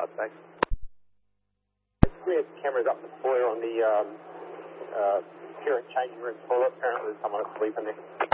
thanks. We had cameras up the foyer on the parent changing room toilet. Apparently there's someone asleep in there.